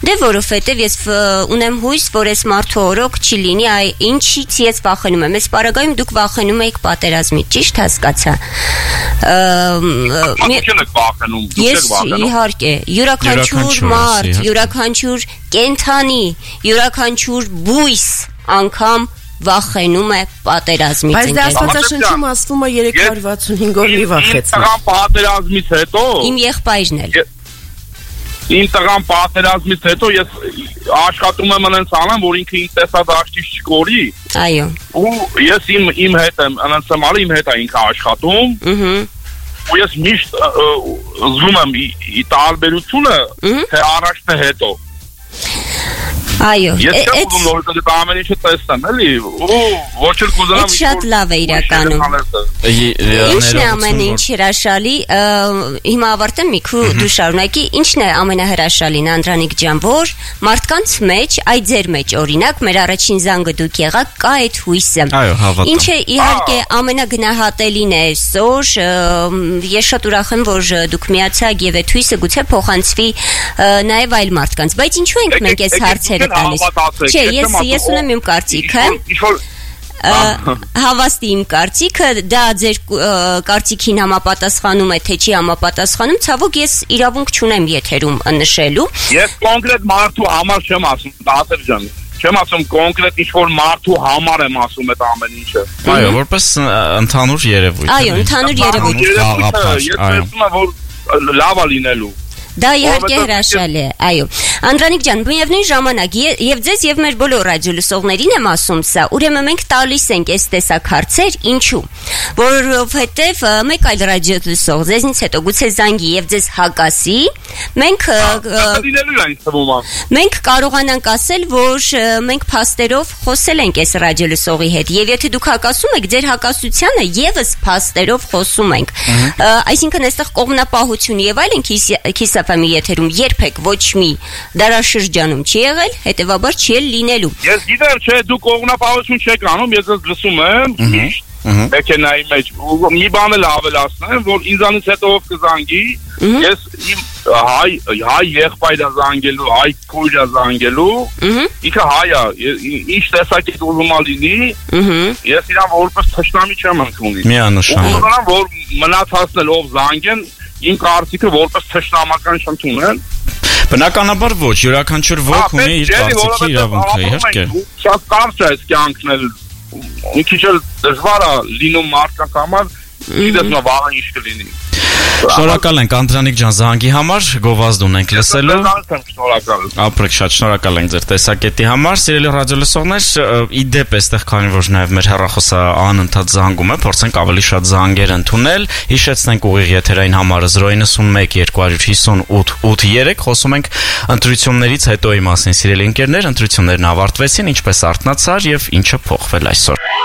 Դե որովհետև ես ունեմ հույս, որ այս մարդու օրոք չի լինի, ինչից ես վախենում եմ։ Այս պարագայում դուք վախենում եք պատերազմից, ճիշտ հասկացա։ Ես իհարկե, յուրաքանչյուր մարդ, յուրաքանչյուր կենդանի, յուրաքանչյուր բույս անգամ վախենում է պատերազմից։ Բայց դա Աստվածաշնչում ասվում է 365 օր մի վախեցնի։ Տղան պատերազմից հետո Իմ եղբայրն էլ։ Իմ տղան պատերազմից հետո ես աշխատում եմ անց անեմ, որ ինքը ինձ տեսադաշտից չկորի։ Այո։ Ու ես իմ հետ եմ, անց ամալը իմ հետ է ինքը աշխատում։ Ու ես միշտ զգում եմ ի տարբերությունը թե առաջ թե հետո։ Այո, ես չեմ ուզում նորից այդ ամեն ինչը տեսնեմ, էլի, ու ոչ էլ կուզենամ շատ լավ է իրականում։ Ինչն է ամեն ինչ հրաշալի, հիմա ավարտեմ Միքու դու շարունակի, ինչն է ամենահրաշալին Անդրանիկ ջան, որ մարդկանց մեջ, այդ ձեր մեջ օրինակ, մեր առաջին զանգը դուք եղաք, կա այդ հույսը։ Այո, հավատում։ Ինչը իհարկե ամենագնահատելին է այսօր, ես շատ ուրախ եմ, որ դուք միացաք եւ այդ հույսը գուցե փոխանցվի նաեւ այլ մարդկանց, բայց ինչու ենք մենք այս հարցերը տալիս։ Չէ, ես ունեմ իմ կարծիքը։ Հավաստի իմ կարծիքը, դա ձեր կարծիքին համապատասխանում է, թե չի համապատասխանում, ցավոք ես իրավունք չունեմ եթերում նշելու։ Ես կոնկրետ մարդու համար չեմ ասում, Դասև ջան։ Չեմ ասում կոնկրետ ինչ-որ մարդու համար եմ ասում այդ ամեն ինչը։ Այո, որպես ընդհանուր երևույթ։ Այո, ընդհանուր երևույթ։ Ես տեսնում եմ, որ լավ է լինելու։ Դա իհարկե հրաշալի է, այո։ Անդրանիկ ջան, միևնույն ժամանակ եւ ձեզ եւ մեր բոլոր ռադիոլսողներին եմ ասում սա, ուրեմն մենք տալիս ենք այս տեսակ հարցեր, ինչու։ Որովհետեւ մեկ այլ ռադիոլսող ձեզնից հետո գուցե զանգի եւ ձեզ հակասի, մենք կարողանանք ասել, որ մենք փաստերով խոսել ենք այս ռադիոլսողի հետ եւ եթե դուք հակասում եք, ձեր հակասությանը եւս փաստերով խոսում ենք։ Այսինքն այստեղ կողմնապահություն եւ այլն Քիսաֆամի եթերում երբեք ոչ մի դարաշրջանում չի եղել, հետեւաբար չի էլ լինելու։ Ես գիտեմ, չէ, դու կողմնապահություն չեք անում, ես լսում եմ, մեքենայի մեջ, մի բան էլ ավելացնեմ, որ ինձանից հետո ով կզանգի, ես իմ հայ եղբայրը զանգելու, հայ քույրը զանգելու, ինքը հայ է, ինչ տեսակետ ուզում է լինի, ես իրան որպես թշնամի չեմ ընդունում։ Միանշանակ։ Ուզում որ մնացածն էլ ով զանգեն իմ կարծիքը որպես թշնամական չընդունեն։ Բնականաբար ոչ, յուրաքանչյուր ոք ունի իր կարծիքի իրավունքը, իհարկե։ Շատ կարճ է այս կյանքն էլ, մի քիչ էլ դժվար է լինում մարդկանց համար, գիտես նա վաղը ինչ կլինի։ Շնորհակալ ենք Անդրանիկ ջան զանգի համար, գովազդ ունենք լսելու։ Ապրեք շատ, շնորհակալ ենք ձեր տեսակետի համար, սիրելի ռադիոլսողներ, իդեպ այստեղ քանի որ նաև մեր հեռախոսը անընդհատ զանգում է, փորձենք ավելի շատ զանգեր ընդունել, հիշեցնենք ուղիղ եթերային համարը 091-258-883, խոսում ենք ընտրություններից հետոյի մասին, սիրելի ընկերներ, ընտրություններն ավարտվեցին, ինչպես արթնացար եւ ինչը փոխվել այսօր։